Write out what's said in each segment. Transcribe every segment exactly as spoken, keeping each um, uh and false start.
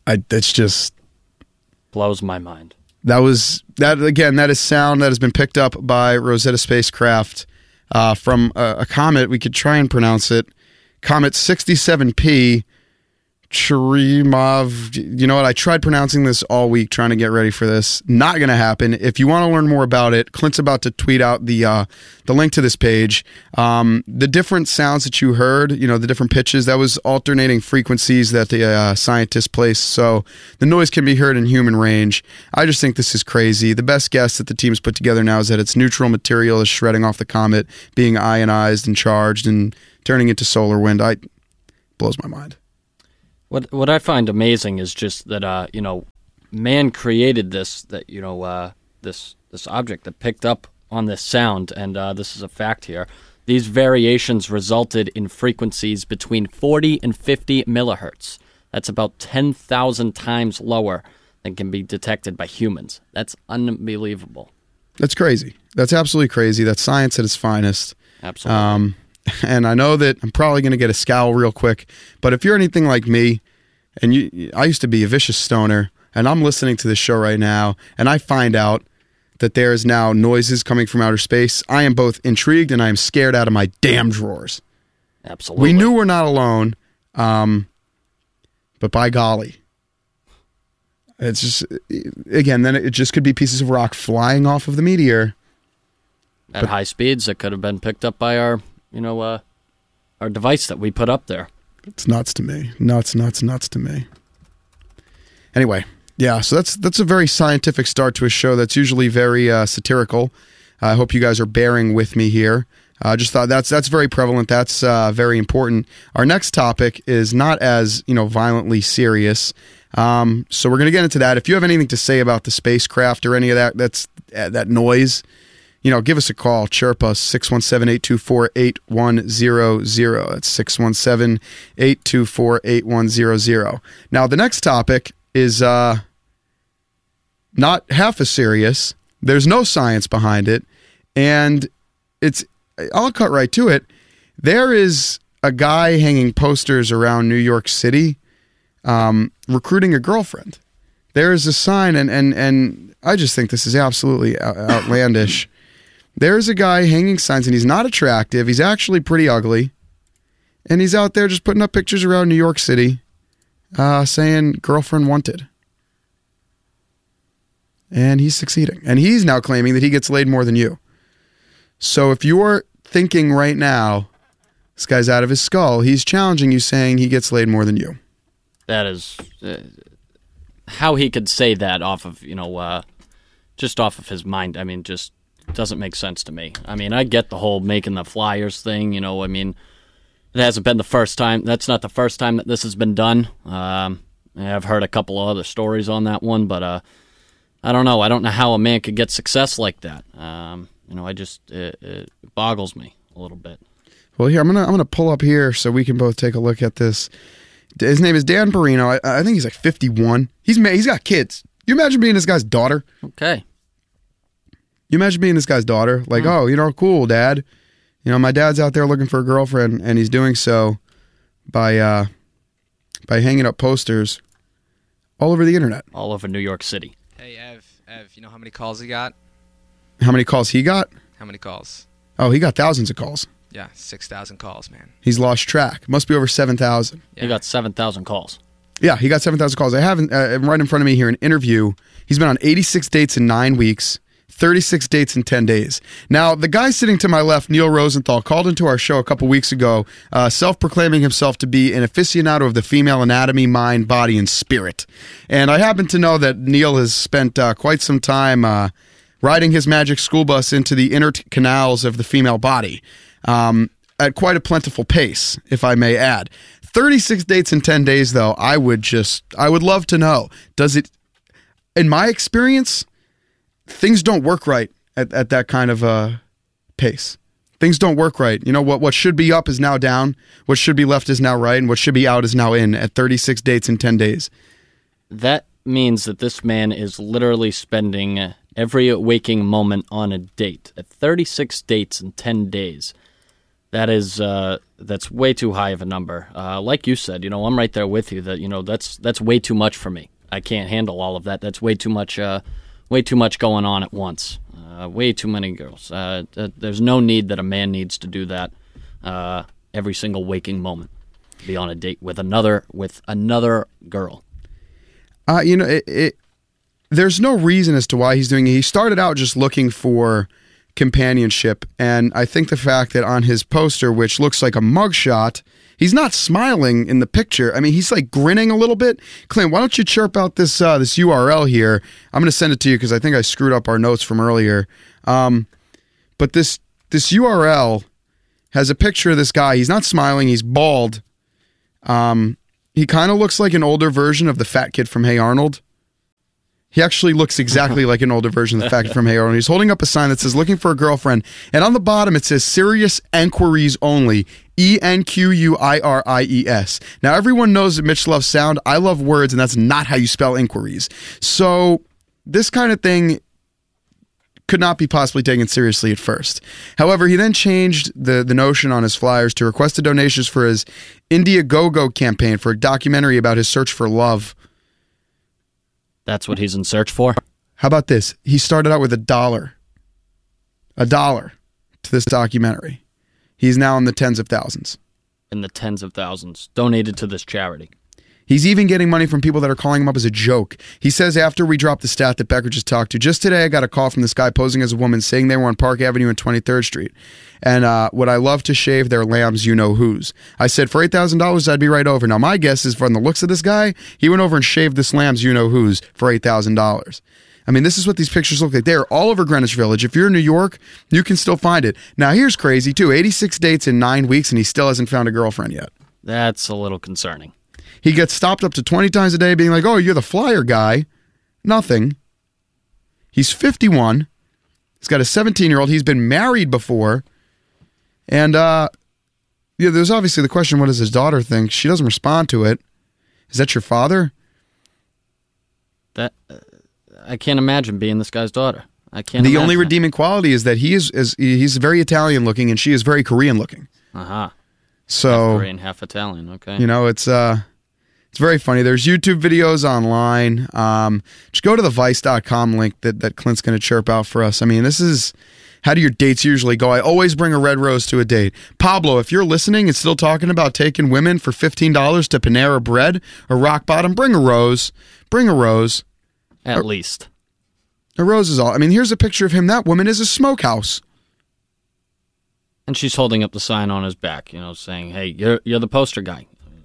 I, it's just... Blows my mind. That was, that again, that is sound that has been picked up by Rosetta Spacecraft uh, from a, a comet. We could try and pronounce it. Comet sixty-seven P Churyumov. You know what? I tried pronouncing this all week trying to get ready for this. Not going to happen. If you want to learn more about it, Clint's about to tweet out the uh, the link to this page. Um, the different sounds that you heard, you know, the different pitches, that was alternating frequencies that the uh, scientists placed. So the noise can be heard in human range. I just think this is crazy. The best guess that the team's put together now is that its neutral material is shredding off the comet, being ionized and charged and turning into solar wind. I blows my mind. What what I find amazing is just that uh, you know, man created this that you know uh, this this object that picked up on this sound, and uh, this is a fact here. These variations resulted in frequencies between forty and fifty millihertz. That's about ten thousand times lower than can be detected by humans. That's unbelievable. That's crazy. That's absolutely crazy. That's science at its finest. Absolutely. Um, And I know that I'm probably going to get a scowl real quick, but if you're anything like me, and you, I used to be a vicious stoner, and I'm listening to this show right now, and I find out that there is now noises coming from outer space, I am both intrigued and I am scared out of my damn drawers. Absolutely. We knew we're not alone, um, but by golly. It's just, again, then it just could be pieces of rock flying off of the meteor. At but, high speeds, that could have been picked up by our... you know, uh, our device that we put up there. It's nuts to me. Nuts, nuts, nuts to me. Anyway, yeah, so that's that's a very scientific start to a show that's usually very uh, satirical. I hope you guys are bearing with me here. I uh, just thought that's that's very prevalent. That's uh, very important. Our next topic is not as, you know, violently serious. Um, so we're going to get into that. If you have anything to say about the spacecraft or any of that, that's uh, that noise, you know, give us a call. Chirp us, six one seven, eight two four, eight one zero zero. That's six one seven, eight two four, eight one zero zero. Now, the next topic is uh, not half as serious. There's no science behind it. And it's, I'll cut right to it. There is a guy hanging posters around New York City um, recruiting a girlfriend. There is a sign, and, and, and I just think this is absolutely outlandish. There's a guy hanging signs, and he's not attractive. He's actually pretty ugly. And he's out there just putting up pictures around New York City uh, saying, girlfriend wanted. And he's succeeding. And he's now claiming that he gets laid more than you. So if you're thinking right now, this guy's out of his skull, he's challenging you, saying he gets laid more than you. That is... Uh, how he could say that off of, you know, uh, just off of his mind, I mean, just... doesn't make sense to me. I mean, I get the whole making the flyers thing, you know, I mean, it hasn't been the first time, that's not the first time that this has been done. Um, I've heard a couple of other stories on that one, but uh, I don't know. I don't know how a man could get success like that. Um, you know, I just, it, it boggles me a little bit. Well, here, I'm going to I'm gonna pull up here so we can both take a look at this. His name is Dan Perino. I, I think he's like fifty-one. He's He's got kids. You imagine being this guy's daughter? Okay. You imagine being this guy's daughter, like, mm. oh, you know, cool, Dad. You know, my dad's out there looking for a girlfriend, and he's doing so by uh, by hanging up posters all over the internet. All over New York City. Hey, Ev, Ev, you know how many calls he got? How many calls he got? How many calls? Oh, he got thousands of calls. Yeah, six thousand calls, man. He's lost track. Must be over seven thousand. Yeah. He got seven thousand calls. Yeah, he got seven thousand calls. I have uh, right in front of me here an interview. He's been on eighty-six dates in nine weeks. thirty-six dates in ten days. Now, the guy sitting to my left, Neil Rosenthal, called into our show a couple weeks ago, uh, self-proclaiming himself to be an aficionado of the female anatomy, mind, body, and spirit. And I happen to know that Neil has spent uh, quite some time uh, riding his magic school bus into the inner t- canals of the female body um, at quite a plentiful pace, if I may add. thirty-six dates in ten days, though, I would just, I would love to know, does it, in my experience, things don't work right at, at that kind of uh, pace. Things don't work right. You know, what what should be up is now down. What should be left is now right. And what should be out is now in at thirty-six dates in ten days. That means that this man is literally spending every waking moment on a date. At thirty-six dates in ten days. That is uh, that's way too high of a number. Uh, like you said, you know, I'm right there with you. That you know, that's that's way too much for me. I can't handle all of that. That's way too much. Uh, way too much going on at once. Uh, way too many girls. Uh, th- there's no need that a man needs to do that uh, every single waking moment. Be on a date with another with another girl. Uh, you know, it, it, there's no reason as to why he's doing it. He started out just looking for companionship, and I think the fact that on his poster, which looks like a mugshot, he's not smiling in the picture. I mean, he's like grinning a little bit. Clint, why don't you chirp out this uh, this U R L here? I'm going to send it to you because I think I screwed up our notes from earlier. Um, but this this U R L has a picture of this guy. He's not smiling. He's bald. Um, he kind of looks like an older version of the fat kid from Hey Arnold. He actually looks exactly like an older version of the fat kid from Hey Arnold. He's holding up a sign that says looking for a girlfriend. And on the bottom, it says serious enquiries only. E N Q U I R I E S. Now, everyone knows that Mitch loves sound. I love words, and that's not how you spell inquiries. So this kind of thing could not be possibly taken seriously at first. However, he then changed the, the notion on his flyers to request donations for his Indiegogo campaign for a documentary about his search for love. That's what he's in search for? How about this? He started out with a dollar. A dollar to this documentary. He's now in the tens of thousands. In the tens of thousands. Donated to this charity. He's even getting money from people that are calling him up as a joke. He says after we dropped the stat that Becker just talked to, just today I got a call from this guy posing as a woman saying they were on Park Avenue and twenty-third Street. And uh, would I love to shave their lambs you-know-whos? I said for eight thousand dollars I'd be right over. Now my guess is from the looks of this guy, he went over and shaved this lambs you-know-whos for eight thousand dollars. I mean, this is what these pictures look like. They are all over Greenwich Village. If you're in New York, you can still find it. Now here's crazy too. eighty-six dates in nine weeks and he still hasn't found a girlfriend yet. That's a little concerning. He gets stopped up to twenty times a day being like, oh, you're the flyer guy. Nothing. He's fifty-one. He's got a seventeen-year-old. He's been married before. And uh, yeah, there's obviously the question, what does his daughter think? She doesn't respond to it. Is that your father? That uh, I can't imagine being this guy's daughter. I can't The imagine only it. redeeming quality is that he is, is he's very Italian-looking and she is very Korean-looking. Uh-huh. So, Half Korean, half Italian, okay. you know, it's... uh. It's very funny. There's YouTube videos online. Um, just go to the vice dot com link that, that Clint's going to chirp out for us. I mean, this is, how do your dates usually go? I always bring a red rose to a date. Pablo, if you're listening and still talking about taking women for fifteen dollars to Panera Bread or Rock Bottom, bring a rose. Bring a rose. At a, least. A rose is all. I mean, here's a picture of him. That woman is a smokehouse. And she's holding up the sign on his back, you know, saying, hey, you're you're the poster guy.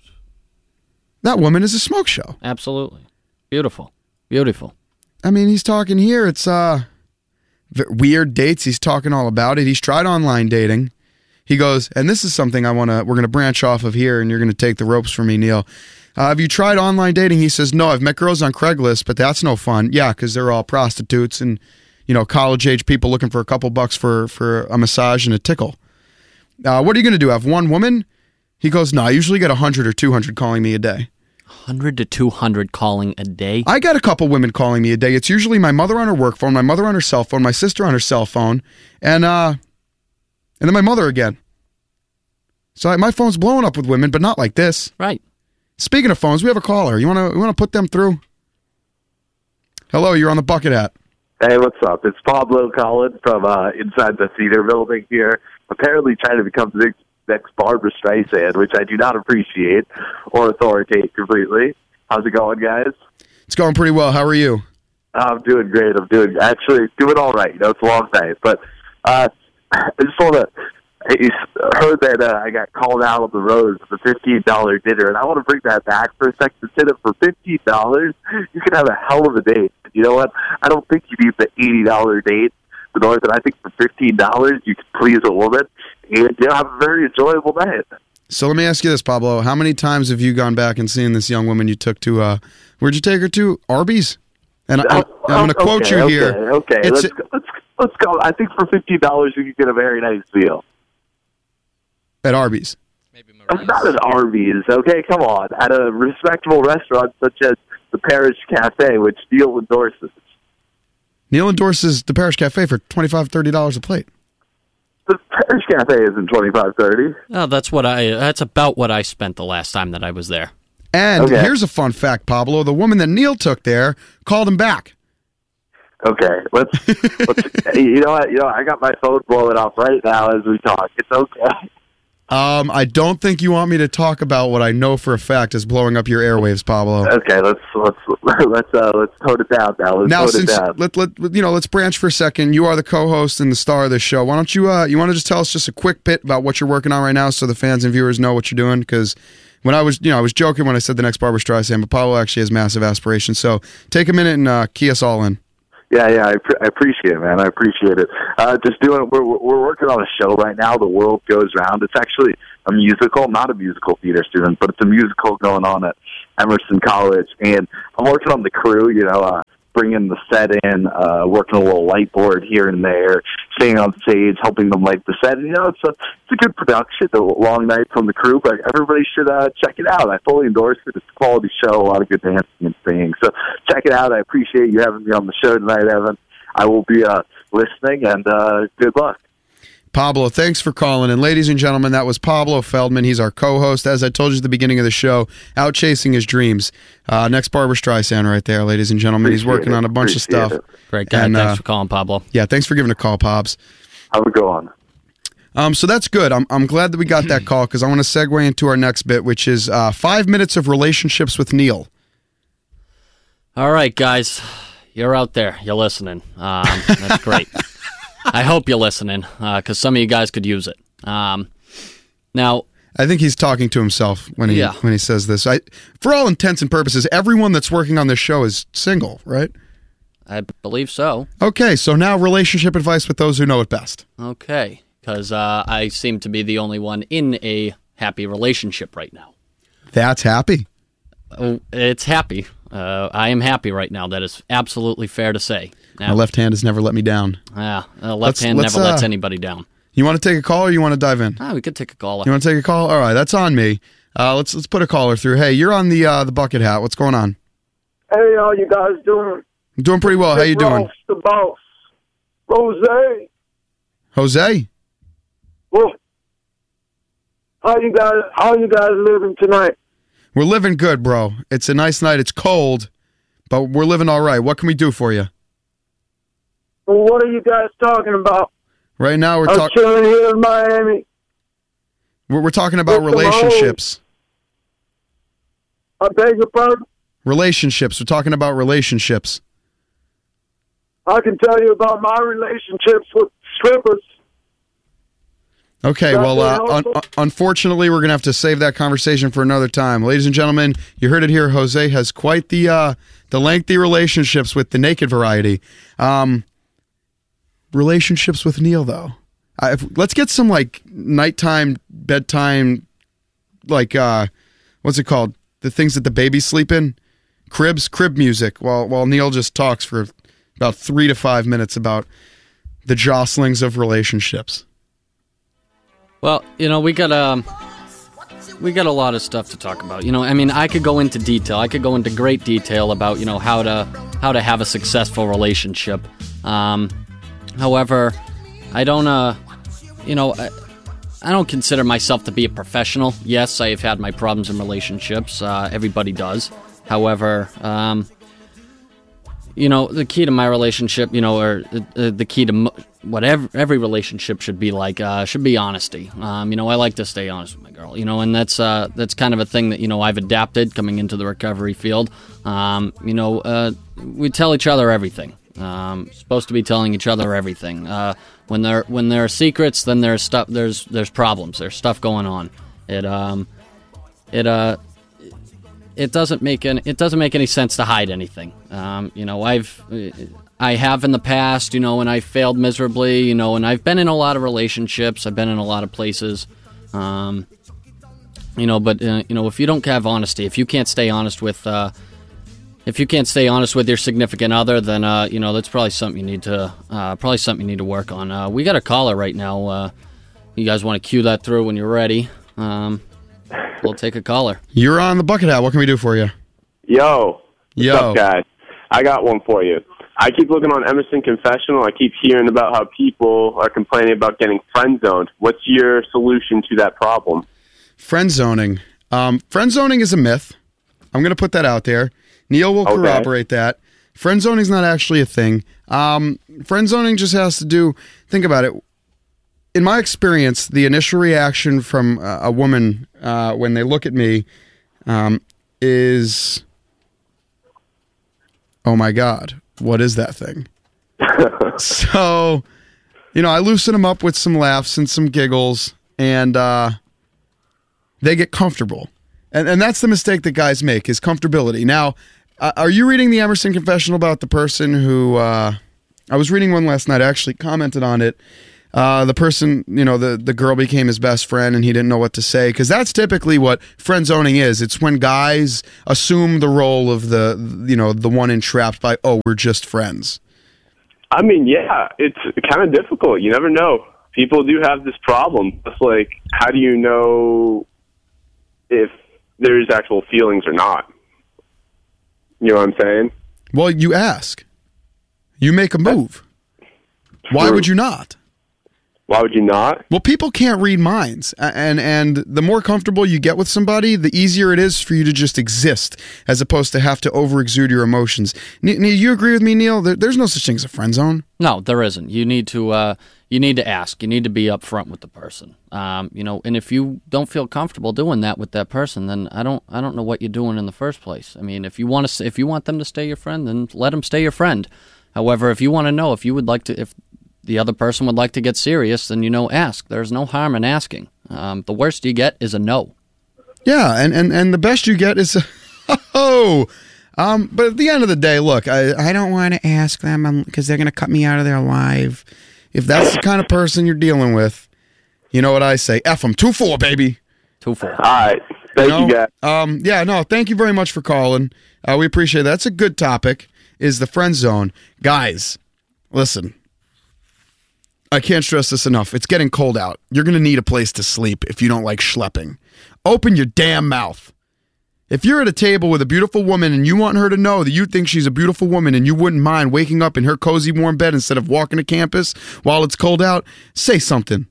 That woman is a smoke show. Absolutely. Beautiful. Beautiful. I mean, he's talking here. It's uh, v- weird dates. He's talking all about it. He's tried online dating. He goes, and this is something I want to, we're going to branch off of here, and you're going to take the ropes from me, Neil. Uh, have you tried online dating? He says, no, I've met girls on Craigslist, but that's no fun. Yeah, because they're all prostitutes and, you know, college-age people looking for a couple bucks for, for a massage and a tickle. Uh, what are you going to do, have one woman? He goes, no, I usually get one hundred or two hundred calling me a day. one hundred to two hundred calling a day? I got a couple women calling me a day. It's usually my mother on her work phone, my mother on her cell phone, my sister on her cell phone, and uh, and then my mother again. So I, my phone's blowing up with women, but not like this. Right. Speaking of phones, we have a caller. You want to you want to put them through? Hello, you're on the Bucket Hat. Hey, what's up? It's Pablo calling from uh, inside the theater building here. Apparently trying to become the next Barbra Streisand, which I do not appreciate or authoritate completely. How's it going, guys? It's going pretty well. How are you? I'm doing great. I'm doing actually doing all right. You know, it's a long night, but uh, I just want to. I heard that uh, I got called out on the road for the fifteen dollar dinner, and I want to bring that back for a second. Instead of for fifteen dollars, you can have a hell of a date. You know what? I don't think you need the eighty dollar date. The North, and I think for fifteen dollars, you can please a woman and you know, have a very enjoyable night. So let me ask you this, Pablo. How many times have you gone back and seen this young woman you took to, uh, where'd you take her to? Arby's? And I, I'm going to quote okay, you okay, here. Okay, It's, let's, let's, let's go. I think for fifteen dollars, you can get a very nice meal. At Arby's. Maybe It's not at Arby's, okay? Come on. At a respectable restaurant such as the Parish Cafe, which Neil endorses. Neil endorses the Parish Cafe for twenty-five dollars, thirty dollars a plate. the Parish Cafe isn't twenty-five, thirty. Oh, that's what I. That's about what I spent the last time that I was there. And Okay. here's a fun fact, Pablo. The woman that Neil took there called him back. Okay, let's, let's. You know what? You know, I got my phone blowing off right now as we talk. It's okay. Um, I don't think you want me to talk about what I know for a fact is blowing up your airwaves, Pablo. Okay, let's let's let's uh, let's tone it down now. Let's Now, tone since it down. let let you know, let's branch for a second. You are the co-host and the star of this show. Why don't you uh, you want to just tell us just a quick bit about what you're working on right now, so the fans and viewers know what you're doing? Because when I was, you know, I was joking when I said the next Barbra Streisand, but Pablo actually has massive aspirations. So take a minute and uh, key us all in. Yeah, yeah, I, pre- I appreciate it, man. I appreciate it. Uh, just doing. We're we're working on a show right now. The World Goes Round. It's actually a musical, not a musical theater student, but it's a musical going on at Emerson College, and I'm working on the crew. You know, uh, bringing the set in, uh, working a little light board here and there, staying on stage, helping them light the set. And, you know, it's a it's a good production. A long night from the crew, but everybody should uh, check it out. I fully endorse it. It's a quality show, a lot of good dancing and singing. So check it out. I appreciate you having me on the show tonight, Evan. I will be uh, listening, and uh, good luck. Pablo, thanks for calling. And ladies and gentlemen, that was Pablo Feldman. He's our co-host. As I told you at the beginning of the show, out chasing his dreams. Uh, next Barbra Streisand right there, ladies and gentlemen. He's working Appreciate on a it. bunch of Appreciate stuff. it. Great guy. And, Thanks uh, for calling, Pablo. Yeah, thanks for giving a call, Pobs. How would go on? Um, so that's good. I'm I'm glad that we got that call because I want to segue into our next bit, which is uh, five minutes of relationships with Neil. All right, guys, you're out there. You're listening. Um, that's great. I hope you're listening because some of you guys could use it. Um, now, I think he's talking to himself when he Yeah. when he says this. I, for all intents and purposes, everyone that's working on this show is single, right? I believe so. Okay, so now relationship advice with those who know it best. Okay, because uh, I seem to be the only one in a happy relationship right now. That's happy. Oh, it's happy. Uh, I am happy right now. That is absolutely fair to say. My Now, left hand has never let me down. yeah, uh, left Let's- hand let's, never lets uh, anybody down. You want to take a call or you want to dive in? Ah, we could take a caller. You want to take a call? All right, that's on me. Uh, let's let's put a caller through. Hey, you're on the uh, the bucket hat. What's going on? Hey, how you guys doing? I'm doing pretty well. How you doing, Ross, the boss. Rose. Jose? Well, how you guys? How you guys living tonight? We're living good, bro. It's a nice night. It's cold, but we're living all right. What can we do for you? Well, what are you guys talking about? Right now, we're I'm talking. chilling here in Miami. We're, we're talking about What's the relationships. I beg your pardon. Relationships. We're talking about relationships. I can tell you about my relationships with strippers. Okay, That's well, uh, it, un- also. unfortunately, we're going to have to save that conversation for another time. Ladies and gentlemen, you heard it here. Jose has quite the uh, the lengthy relationships with the naked variety. Um, relationships with Neil, though. I, if, let's get some, like, nighttime, bedtime, like, uh, what's it called? The things that the babies sleep in? Cribs, crib music, while, while Neil just talks for about three to five minutes about the jostlings of relationships. Well, you know, we got um, we got a lot of stuff to talk about. You know, I mean, I could go into detail. I could go into great detail about, you know, how to how to have a successful relationship. Um, however, I don't, uh, you know, I, I don't consider myself to be a professional. Yes, I have had my problems in relationships. Uh, everybody does. However, um, you know, the key to my relationship, you know, or uh, the key to mo- whatever every relationship should be like, uh, should be honesty. Um, you know, I like to stay honest with my girl, you know, and that's uh, that's kind of a thing that, you know, I've adapted coming into the recovery field. Um, you know, uh, we tell each other everything. Um, supposed to be telling each other everything. Uh, when there when there are secrets, then there's stuff. There's there's problems. There's stuff going on. It um, it uh. It doesn't make any, it doesn't make any sense to hide anything. Um, you know, I've I have in the past, you know, and I failed miserably, you know, and I've been in a lot of relationships. I've been in a lot of places, um, you know. But uh, you know, if you don't have honesty, if you can't stay honest with, uh, if you can't stay honest with your significant other, then uh, you know, that's probably something you need to uh, probably something you need to work on. Uh, we got a caller right now. Uh, you guys want to cue that through when you're ready? Um, We'll take a caller. You're on the bucket hat. What can we do for you? Yo. Yo. What's up, guys? I got one for you. I keep looking on Emerson Confessional. I keep hearing about how people are complaining about getting friend zoned. What's your solution to that problem? Friend zoning. Um, friend zoning is a myth. I'm going to put that out there. Neil will Okay. corroborate that. Friend zoning is not actually a thing. Um, friend zoning just has to do, think about it. In my experience, the initial reaction from uh, a woman uh, when they look at me um, is, oh my God, what is that thing? So, you know, I loosen them up with some laughs and some giggles, and uh, they get comfortable. And and that's the mistake that guys make, is comfortability. Now, uh, are you reading the Emerson Confessional about the person who, uh, I was reading one last night, I actually commented on it. Uh, the person, you know, the, the girl became his best friend and he didn't know what to say. Because that's typically what friend zoning is. It's when guys assume the role of the, you know, the one entrapped by, oh, we're just friends. I mean, yeah, it's kind of difficult. You never know. People do have this problem. It's like, how do you know if there's actual feelings or not? You know what I'm saying? Well, you ask. You make a move. Why True. would you not? Why would you not? Well, people can't read minds, A- and and the more comfortable you get with somebody, the easier it is for you to just exist, as opposed to have to over-exude your emotions. Ne- Neil, you agree with me, Neil? There, there's no such thing as a friend zone. No, there isn't. You need to uh, you need to ask. You need to be upfront with the person. Um, you know, and if you don't feel comfortable doing that with that person, then I don't I don't know what you're doing in the first place. I mean, if you want to if you want them to stay your friend, then let them stay your friend. However, if you want to know if you would like to if the other person would like to get serious, then, you know, ask. There's no harm in asking. Um, the worst you get is a no. Yeah, and, and, and the best you get is, oh, um, but at the end of the day, look, I, I don't want to ask them because they're going to cut me out of their life. If that's the kind of person you're dealing with, you know what I say, F them, two four, baby. Two four. All right. Thank you, know? guys. Um, yeah, no, thank you very much for calling. Uh, we appreciate that. That's a good topic, is the friend zone. Guys, listen. I can't stress this enough. It's getting cold out. You're going to need a place to sleep if you don't like schlepping. Open your damn mouth. If you're at a table with a beautiful woman and you want her to know that you think she's a beautiful woman and you wouldn't mind waking up in her cozy warm bed instead of walking to campus while it's cold out, say something.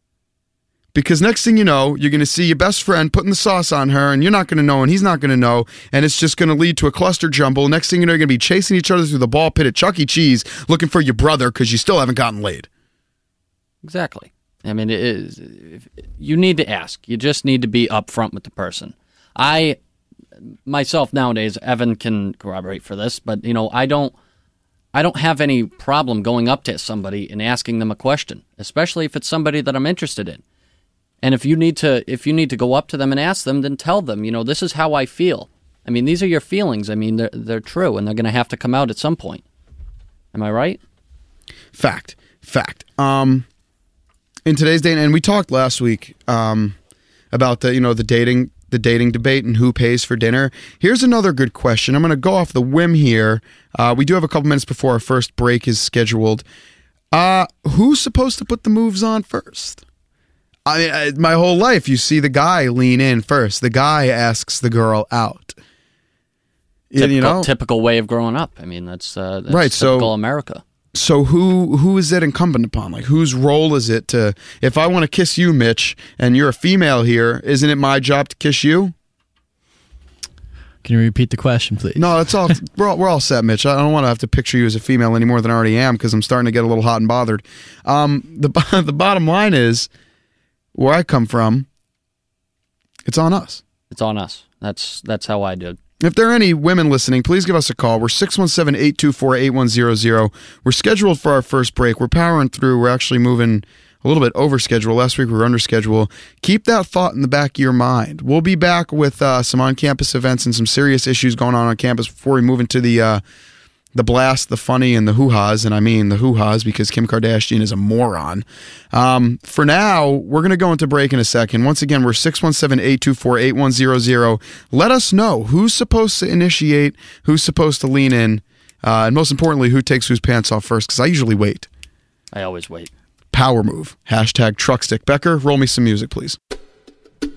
Because next thing you know, you're going to see your best friend putting the sauce on her, and you're not going to know, and he's not going to know, and it's just going to lead to a cluster jumble. Next thing you know, you're going to be chasing each other through the ball pit at Chuck E. Cheese looking for your brother because you still haven't gotten laid. Exactly. I mean, it is, you need to ask. You just need to be upfront with the person. I, myself nowadays, Evan can corroborate for this, but, you know, I don't, I don't have any problem going up to somebody and asking them a question, especially if it's somebody that I'm interested in. And if you need to, if you need to go up to them and ask them, then tell them, you know, this is how I feel. I mean, these are your feelings. I mean, they're they're true, and they're going to have to come out at some point. Am I right? Fact. Fact. Um, in today's day, and we talked last week um, about the, you know, the dating, the dating debate and who pays for dinner. Here's another good question. I'm going to go off the whim here. Uh, we do have a couple minutes before our first break is scheduled. Uh, who's supposed to put the moves on first? I mean, I, my whole life, you see the guy lean in first. The guy asks the girl out. Typical, you know, typical way of growing up. I mean, that's, uh, that's right, typical so, America. So who who is it incumbent upon? Like, whose role is it to, if I want to kiss you, Mitch, and you're a female here, isn't it my job to kiss you? Can you repeat the question, please? No, that's all. We're all, we're all set, Mitch. I don't want to have to picture you as a female any more than I already am because I'm starting to get a little hot and bothered. Um, the the bottom line is, where I come from, it's on us. It's on us. That's that's how I did. If there are any women listening, please give us a call. We're six one seven, eight two four, eight one zero zero. We're scheduled for our first break. We're powering through. We're actually moving a little bit over schedule. Last week we were under schedule. Keep that thought in the back of your mind. We'll be back with uh, some on-campus events and some serious issues going on on campus before we move into the uh, the blast, the funny, and the hoo-has. And I mean the hoo-has because Kim Kardashian is a moron. Um, for now, we're going to go into break in a second. Once again, we're six one seven, eight two four, eight one zero zero. Let us know who's supposed to initiate, who's supposed to lean in, uh, and most importantly, who takes whose pants off first, because I usually wait. I always wait. Power move. Hashtag truckstick. Becker, roll me some music, please.